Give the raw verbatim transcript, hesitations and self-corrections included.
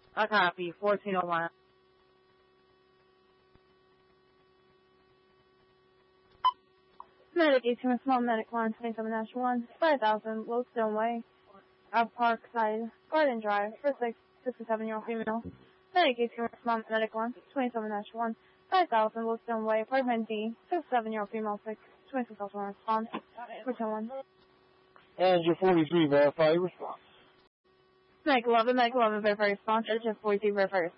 I copy. fourteen oh one. Medic eighteen with small medic one twenty-seven dash one, five thousand, Lodestone Way, out Parkside, Garden Drive, for six, sixty-seven-year-old female. Medic eighteen with small medic one twenty-seven dash one, five thousand, Lodestone Way, apartment D, sixty-seven-year-old female, six, twenty-six thousand respond, four ten one. And your forty-three, verify your response. Medic eleven, Medic eleven, verify response, Edge forty-three, verify response.